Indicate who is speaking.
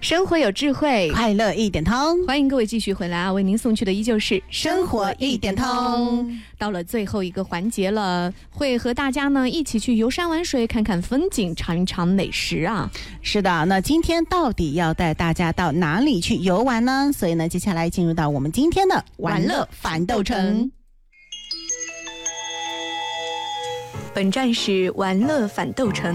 Speaker 1: 生活有智慧，
Speaker 2: 快乐一点通。
Speaker 1: 欢迎各位继续回来啊！为您送去的依旧是
Speaker 2: 生活一点通。
Speaker 1: 到了最后一个环节了，会和大家呢一起去游山玩水，看看风景，尝一尝美食啊。
Speaker 2: 是的，那今天到底要带大家到哪里去游玩呢？所以呢，接下来进入到我们今天的玩乐反斗城。
Speaker 1: 本站是玩乐反斗城。